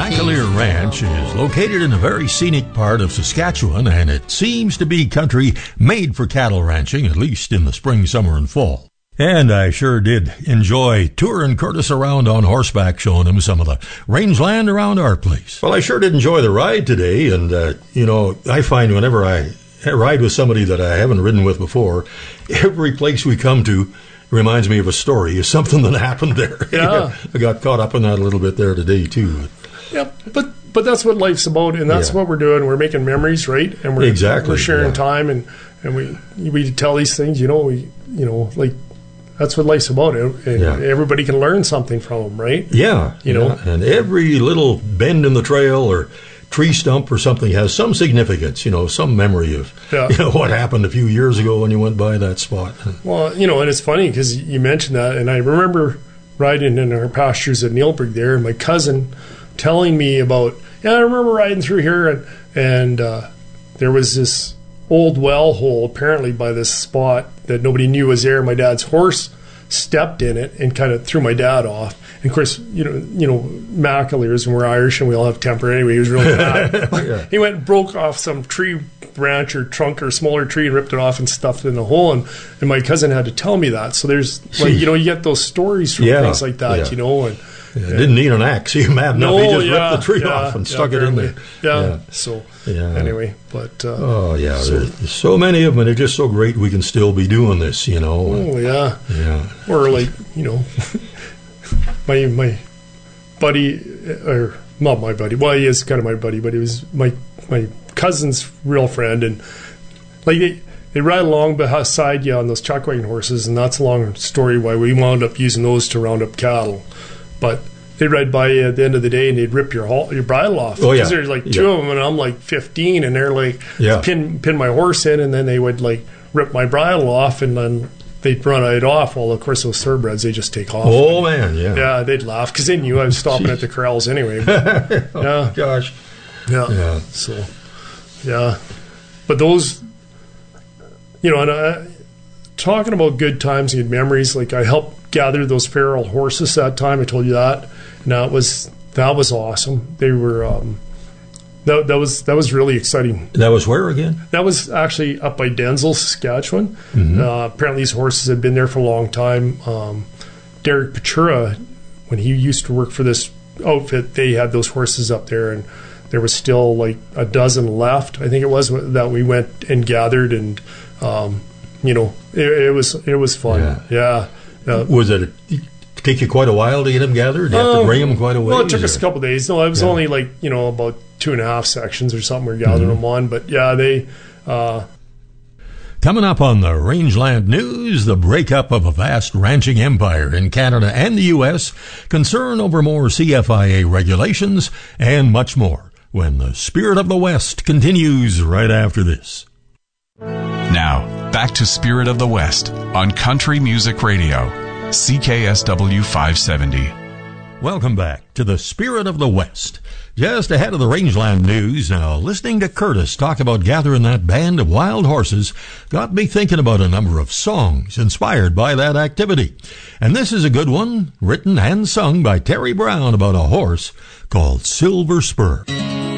McAleer Ranch is located in a very scenic part of Saskatchewan, and it seems to be country made for cattle ranching, at least in the spring, summer, and fall. And I sure did enjoy touring Curtis around on horseback, showing him some of the rangeland around our place. Well, I sure did enjoy the ride today, and, I find whenever I ride with somebody that I haven't ridden with before, every place we come to reminds me of a story, of something that happened there. Yeah. I got caught up in that a little bit there today, too. Yeah, but that's what life's about, and that's what we're doing. We're making memories, right? And we're sharing time, and we tell these things, that's what life's about, and everybody can learn something from them, right? Yeah, and every little bend in the trail or tree stump or something has some significance, some memory of what happened a few years ago when you went by that spot. Well, and it's funny because you mentioned that, and I remember riding in our pastures at Neilburg there, and my cousin telling me about, I remember riding through here, and there was this old well hole apparently by this spot that nobody knew was there. My dad's horse stepped in it and kind of threw my dad off. And of course, McAleers, and we're Irish and we all have temper anyway. He was really mad. He went and broke off some tree branch or trunk or smaller tree and ripped it off and stuffed it in the hole. And my cousin had to tell me that. So there's you get those stories from things like that, and didn't need an axe. He mad enough. He just ripped the tree off and stuck it in there. Anyway, but there's so many of them, and they're just so great we can still be doing this, Or like, my buddy, or not my buddy, well, he is kind of my buddy, but he was my cousin's real friend, and like they ride along beside you on those chuck wagon horses, and that's a long story why we wound up using those to round up cattle. But they'd ride by you at the end of the day, and they'd rip your bridle off. Because there's like two of them, and I'm like 15, and they're like pin my horse in, and then they would like rip my bridle off, and then they'd run it off. Well, of course, those thoroughbreds, they just take off. Oh, man, Yeah, they'd laugh, because they knew I was stopping at the corrals anyway. But, gosh. Yeah. So, But those, and talking about good times and good memories, like I helped gather those feral horses that time. I told you that, and that was awesome. They were that was really exciting. That was where again? That was actually up by Denzel, Saskatchewan. Mm-hmm. Apparently, these horses had been there for a long time. Derek Pachura, when he used to work for this outfit, they had those horses up there, and there was still like a dozen left. I think it was that we went and gathered, and it was fun. Yeah. Was it take you quite a while to get them gathered? You have to bring them quite a ways? Well, it took us a couple of days. No, it was only like, about 2.5 sections or something we're gathering them on. But they... Coming up on the Rangeland News, the breakup of a vast ranching empire in Canada and the U.S., concern over more CFIA regulations, and much more when the Spirit of the West continues right after this. Now, back to Spirit of the West on Country Music Radio, CKSW 570. Welcome back to the Spirit of the West. Just ahead of the Rangeland News, now listening to Curtis talk about gathering that band of wild horses got me thinking about a number of songs inspired by that activity. And this is a good one, written and sung by Terry Brown about a horse called Silver Spur.